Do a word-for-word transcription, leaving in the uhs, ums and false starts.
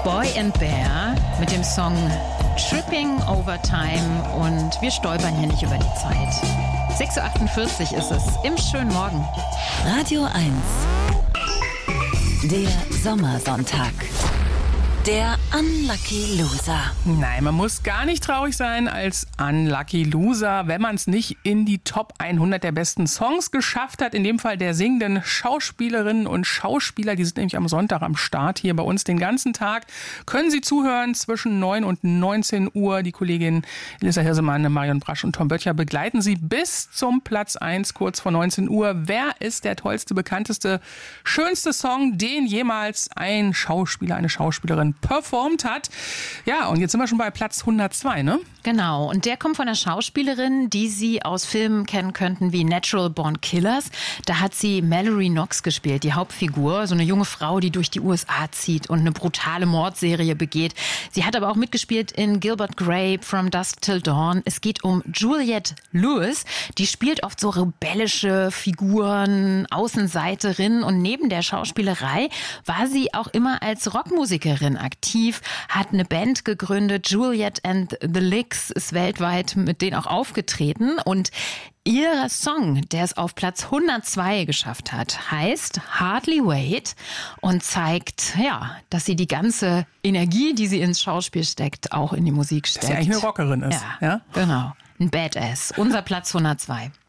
Boy and Bear mit dem Song Tripping Over Time und wir stolpern hier nicht über die Zeit. sechs Uhr achtundvierzig ist es im schönen Morgen. Radio eins. Der Sommersonntag. Der Unlucky Loser. Nein, man muss gar nicht traurig sein als Unlucky Loser, wenn man es nicht in die Top hundert der besten Songs geschafft hat. In dem Fall der singenden Schauspielerinnen und Schauspieler. Die sind nämlich am Sonntag am Start hier bei uns den ganzen Tag. Können Sie zuhören zwischen neun und neunzehn Uhr. Die Kolleginnen Elissa Hirsemann, Marion Brasch und Tom Böttcher begleiten Sie bis zum Platz eins, kurz vor neunzehn Uhr. Wer ist der tollste, bekannteste, schönste Song, den jemals ein Schauspieler, eine Schauspielerin performt hat? Ja, und jetzt sind wir schon bei Platz hundertzwei, ne? Genau, und der kommt von einer Schauspielerin, die Sie aus Filmen kennen könnten wie Natural Born Killers. Da hat sie Mallory Knox gespielt, die Hauptfigur, so eine junge Frau, die durch die U S A zieht und eine brutale Mordserie begeht. Sie hat aber auch mitgespielt in Gilbert Grape, From Dusk Till Dawn. Es geht um Juliette Lewis, die spielt oft so rebellische Figuren, Außenseiterin, und neben der Schauspielerei war sie auch immer als Rockmusikerin aktiv, hat eine Band gegründet, Juliette and the Licks, ist weltweit mit denen auch aufgetreten, und ihr Song, der es auf Platz hundertzwei geschafft hat, heißt Hardly Wait und zeigt, ja, dass sie die ganze Energie, die sie ins Schauspiel steckt, auch in die Musik steckt. Dass sie eigentlich eine Rockerin ist. Ja, ja? Genau. Ein Badass. Unser Platz hundertzwei.